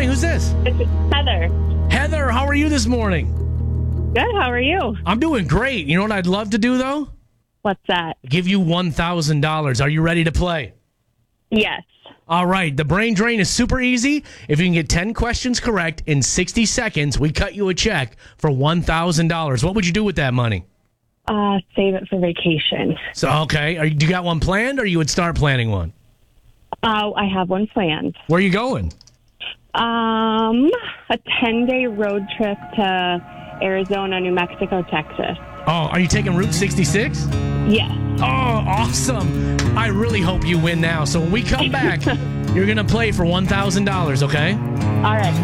morning. Who's this? It's Heather. Heather, how are you this morning? Good. How are you? I'm doing great. You know what I'd love to do, though? What's that? Give you $1,000. Are you ready to play? Yes. All right. The brain drain is super easy. If you can get 10 questions correct in 60 seconds, we cut you a check for $1,000. What would you do with that money? Save it for vacation. So, okay. Do you got one planned, or you would start planning one? I have one planned. Where are you going? A 10-day road trip to Arizona, New Mexico, Texas. Oh, are you taking Route 66? Yes. Oh, awesome. I really hope you win now. So when we come back, you're going to play for $1,000, okay? All right.